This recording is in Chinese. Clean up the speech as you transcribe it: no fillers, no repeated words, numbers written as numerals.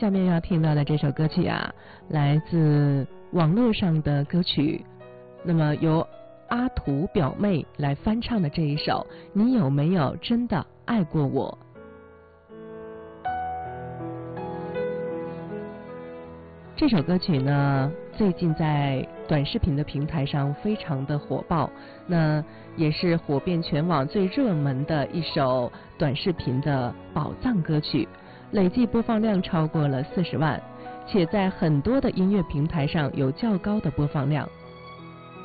下面要听到的这首歌曲啊，来自网络上的歌曲，那么由阿土表妹来翻唱的这一首《你有没有真的爱过我》。这首歌曲呢，最近在短视频的平台上非常的火爆，那也是火遍全网最热门的一首短视频的宝藏歌曲，累计播放量超过了40万，且在很多的音乐平台上有较高的播放量。